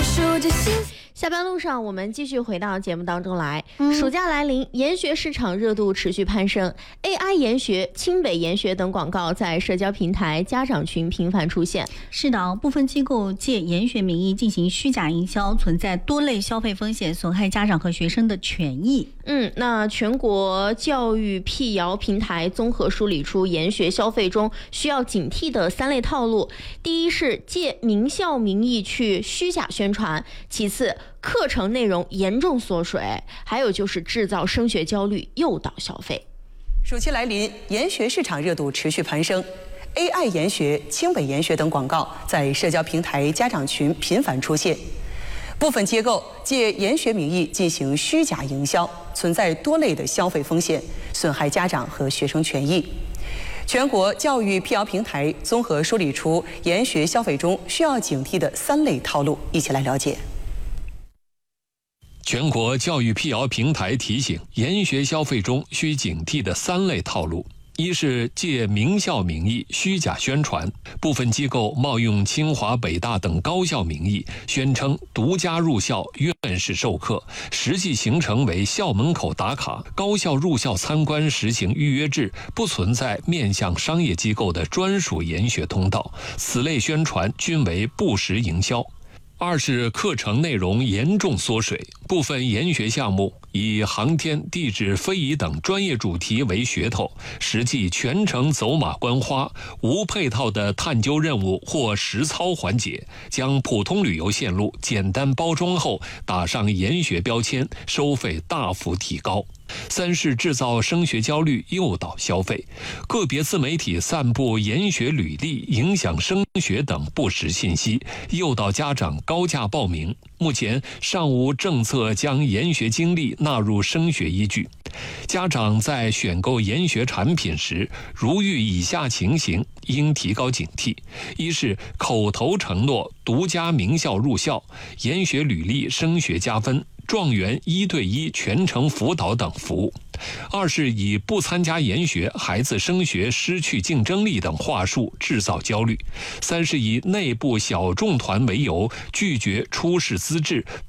数着星。 下班路上，我们继续回到节目当中来。暑假来临，研学市场热度持续攀升 ，AI 研学、清北研学等广告在社交平台、家长群频繁出现。 是的，部分机构借研学名义进行虚假营销，存在多类消费风险，损害家长和学生的权益。 那全国教育辟谣平台综合梳理出研学消费中需要警惕的3类套路。第一是借名校名义去虚假宣传，其次课程内容严重缩水，还有就是制造升学焦虑，诱导消费。 暑期来临，研学市场热度持续攀升。AI 研学、清北研学等广告在社交平台、家长群频繁出现。部分机构借研学名义进行虚假营销，存在多类的消费风险，损害家长和学生权益。全国教育辟谣平台综合梳理出研学消费中需要警惕的3类套路，一起来了解。 全国教育辟谣平台提醒，研学消费中需警惕的3类套路。一是借名校名义虚假宣传，部分机构冒用清华、北大等高校名义，宣称独家入校、院士授课，实际行程为校门口打卡，高校入校参观实行预约制，不存在面向商业机构的专属研学通道，此类宣传均为不实营销。二是课程内容严重缩水，部分研学项目以航天、地质、非遗等专业主题为噱头，实际全程走马观花，无配套的探究任务或实操环节，将普通旅游线路简单包装后打上研学标签，收费大幅提高。三是制造升学焦虑，诱导消费，个别自媒体散布研学履历影响升学等不实信息，诱导家长高价报名。目前尚无政策将研学经历纳入升学依据。家长在选购研学产品时，如遇以下情形，应提高警惕：一是口头承诺独家名校入校，研学履历升学加分，状元1对1全程辅导等服务；二是以不参加研学，孩子升学失去竞争力等话术制造焦虑；三是以内部小众团为由，拒绝出示资质，